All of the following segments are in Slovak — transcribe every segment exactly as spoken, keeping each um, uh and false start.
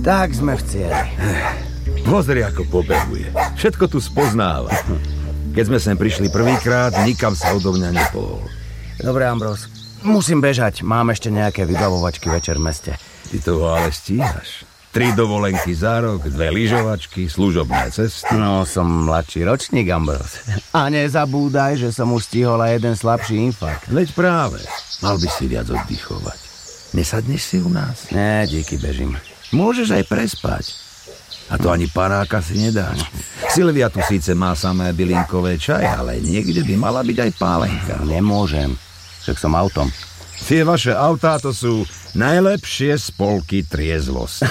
Tak sme v cieli. Pozri, ako pobehuje. Všetko tu spoznáva. Keď sme sem prišli prvýkrát, nikam sa odo mňa nepohol. Dobre, Ambrós. Musím bežať. Mám ešte nejaké vybavovačky večer v meste. Ty toho ale stíhaš. Tri dovolenky za rok, dve lyžovačky, služobné cesty. No, som mladší ročník, Ambrós. A nezabúdaj, že som už stihol aj jeden slabší infarkt. Veď práve. Mal by si viac oddychovať. Nesadneš si u nás? Nie, díky, bežím. Môžeš aj prespať. A to ani panáka si nedáš. Silvia tu síce má samé bylinkové čaje, ale niekde by mala byť aj pálenka. Nemôžem, však som autom. Tie vaše autá to sú najlepšie spolky triezvosti.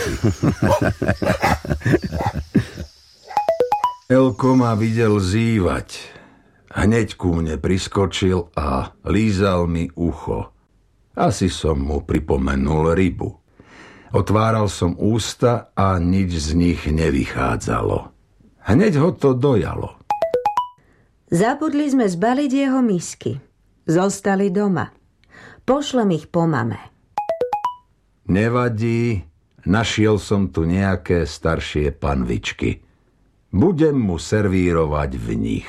Elko ma videl zývať. Hneď ku mne priskočil a lízal mi ucho. Asi som mu pripomenul rybu. Otváral som ústa a nič z nich nevychádzalo. Hneď ho to dojalo. Zabudli sme zbaliť jeho misky. Zostali doma. Pošlem ich po mame. Nevadí, našiel som tu nejaké staršie panvičky. Budem mu servírovať v nich.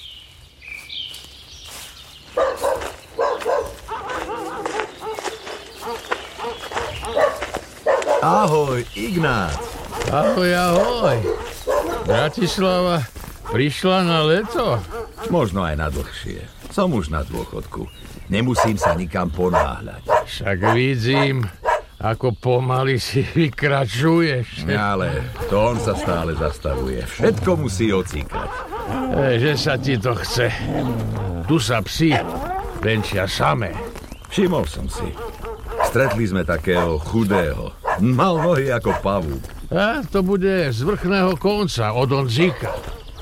Ahoj, Ignác. Ahoj, ahoj. Bratislava prišla na leto? Možno aj na dlhšie. Som už na dôchodku. Nemusím sa nikam ponáhľať. Však vidím, ako pomaly si vykračuješ. Ale to on sa stále zastavuje. Všetko musí ocíkať. E, že sa ti to chce. Tu sa psi venčia samé. Všimol som si. Stretli sme takého chudého. Mal nohy ako pavúk. A to bude z vrchného konca, od Onzíka.